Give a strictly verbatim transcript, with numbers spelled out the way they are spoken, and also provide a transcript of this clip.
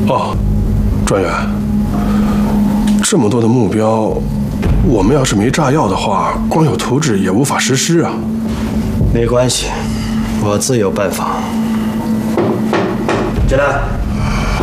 哦，专员，这么多的目标，我们要是没炸药的话，光有图纸也无法实施啊。 没关系，我自有办法。进来。